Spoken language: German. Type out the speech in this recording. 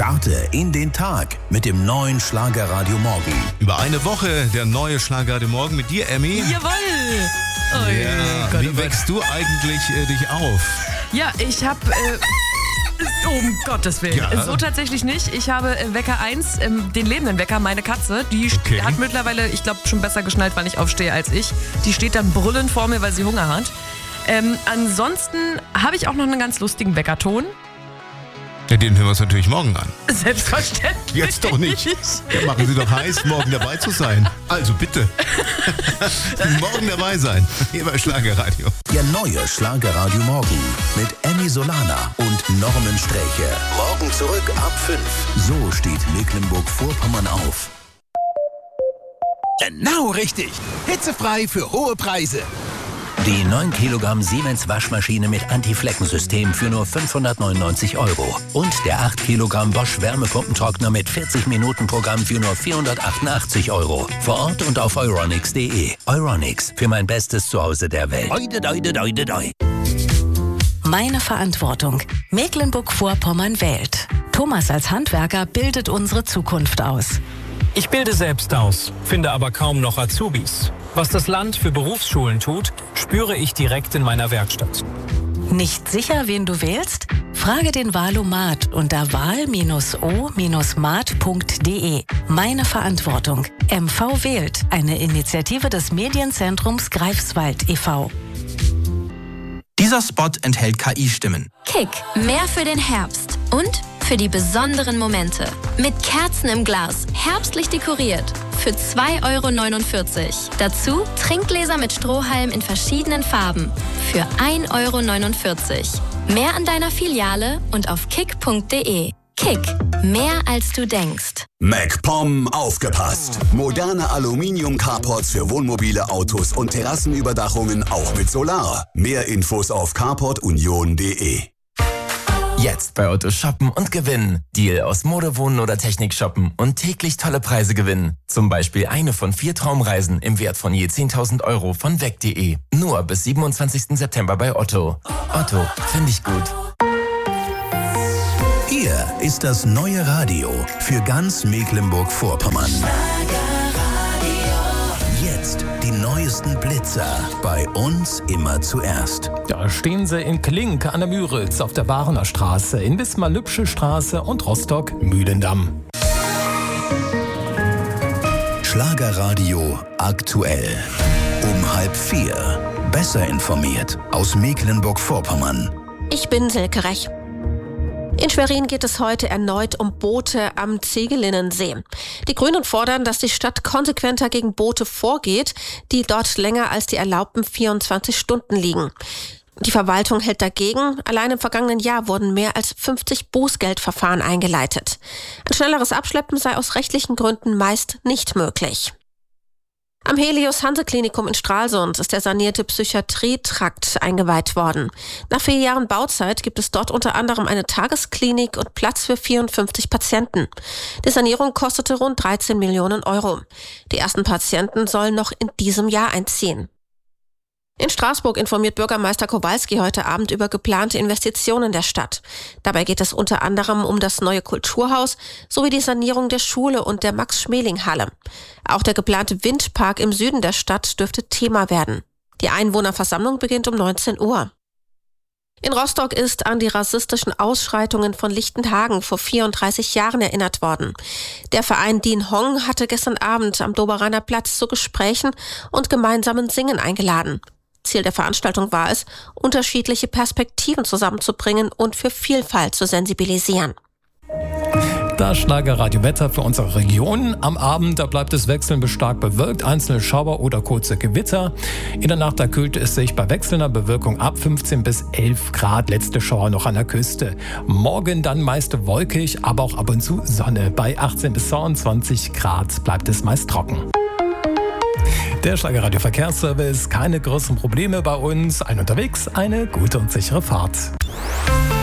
Starte in den Tag mit dem neuen Schlagerradio Morgen. Über eine Woche der neue Schlagerradio Morgen mit dir, Emmy. Jawohl! Wie wächst du eigentlich dich auf? Ja, ich habe... um Gottes Willen. Ja. So tatsächlich nicht. Ich habe Wecker 1, den lebenden Wecker, meine Katze, die hat mittlerweile, ich glaube, schon besser geschnallt, wann ich aufstehe als ich. Die steht dann brüllend vor mir, weil sie Hunger hat. Ansonsten habe ich auch noch einen ganz lustigen Weckerton. Ja, den hören wir uns natürlich morgen an. Selbstverständlich. Jetzt doch nicht. Ja, machen Sie doch heiß, morgen dabei zu sein. Also bitte. Morgen dabei sein. Hier bei Schlagerradio. Der neue Schlagerradio Morgen mit Emmy Solana und Norman Sträche. Morgen zurück ab 5. So steht Mecklenburg-Vorpommern auf. Genau richtig. Hitzefrei für hohe Preise. Die 9 Kilogramm Siemens Waschmaschine mit Anti-Flecken-System für nur 599 €. Und der 8 Kilogramm Bosch Wärmepumpentrockner mit 40-Minuten-Programm für nur 488 €. Vor Ort und auf euronics.de. Euronics, für mein bestes Zuhause der Welt. Doi. Meine Verantwortung. Mecklenburg-Vorpommern wählt. Thomas als Handwerker bildet unsere Zukunft aus. Ich bilde selbst aus, finde aber kaum noch Azubis. Was das Land für Berufsschulen tut, spüre ich direkt in meiner Werkstatt. Nicht sicher, wen du wählst? Frage den Wahlomat unter wahl-o-mat.de. Meine Verantwortung. MV wählt, eine Initiative des Medienzentrums Greifswald e.V. Dieser Spot enthält KI-Stimmen. Kick, mehr für den Herbst und für die besonderen Momente. Mit Kerzen im Glas, herbstlich dekoriert. Für 2,49 €. Dazu Trinkgläser mit Strohhalm in verschiedenen Farben. Für 1,49 €. Mehr an deiner Filiale und auf kick.de. Kick, mehr als du denkst. MacPom aufgepasst. Moderne Aluminium-Carports für Wohnmobile, Autos und Terrassenüberdachungen auch mit Solar. Mehr Infos auf carportunion.de. Jetzt bei Otto shoppen und gewinnen. Deal aus Mode, Wohnen oder Technik shoppen und täglich tolle Preise gewinnen. Zum Beispiel eine von 4 Traumreisen im Wert von je 10.000 € von weg.de. Nur bis 27. September bei Otto. Otto, finde ich gut. Hier ist das neue Radio für ganz Mecklenburg-Vorpommern. Jetzt die neuesten Blitzer. Bei uns immer zuerst. Da stehen sie in Klink an der Müritz, auf der Warner Straße, in Wismar-Lübsche Straße und Rostock-Mühlendamm. Schlagerradio aktuell. Um 3:30. Besser informiert aus Mecklenburg-Vorpommern. Ich bin Silke Rech. In Schwerin geht es heute erneut um Boote am Zegelinnensee. Die Grünen fordern, dass die Stadt konsequenter gegen Boote vorgeht, die dort länger als die erlaubten 24 Stunden liegen. Die Verwaltung hält dagegen. Allein im vergangenen Jahr wurden mehr als 50 Bußgeldverfahren eingeleitet. Ein schnelleres Abschleppen sei aus rechtlichen Gründen meist nicht möglich. Am Helios-Hanse-Klinikum in Stralsund ist der sanierte Psychiatrietrakt eingeweiht worden. Nach 4 Jahren Bauzeit gibt es dort unter anderem eine Tagesklinik und Platz für 54 Patienten. Die Sanierung kostete rund 13 Millionen €. Die ersten Patienten sollen noch in diesem Jahr einziehen. In Straßburg informiert Bürgermeister Kowalski heute Abend über geplante Investitionen der Stadt. Dabei geht es unter anderem um das neue Kulturhaus sowie die Sanierung der Schule und der Max-Schmeling-Halle. Auch der geplante Windpark im Süden der Stadt dürfte Thema werden. Die Einwohnerversammlung beginnt um 19 Uhr. In Rostock ist an die rassistischen Ausschreitungen von Lichtenhagen vor 34 Jahren erinnert worden. Der Verein Din Hong hatte gestern Abend am Doberaner Platz zu Gesprächen und gemeinsamen Singen eingeladen. Ziel der Veranstaltung war es, unterschiedliche Perspektiven zusammenzubringen und für Vielfalt zu sensibilisieren. Das Schlagerradio-Wetter für unsere Region. Am Abend, da bleibt es wechselnd bis stark bewölkt, einzelne Schauer oder kurze Gewitter. In der Nacht, da kühlt es sich bei wechselnder Bewölkung ab 15 bis 11 Grad. Letzte Schauer noch an der Küste. Morgen dann meist wolkig, aber auch ab und zu Sonne. Bei 18 bis 22 Grad bleibt es meist trocken. Der Schlagerradio-Verkehrsservice, keine größeren Probleme bei uns. Ein unterwegs, eine gute und sichere Fahrt.